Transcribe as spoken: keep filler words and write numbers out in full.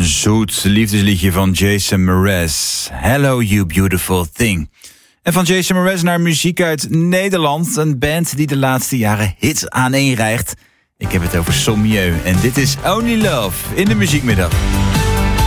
zoet liefdesliedje van Jason Mraz. Hello you beautiful thing. En van Jason Mraz naar muziek uit Nederland. Een band die de laatste jaren hits aaneenrijgt. Ik heb het over Sommieu. En dit is Only Love in de Muziekmiddag.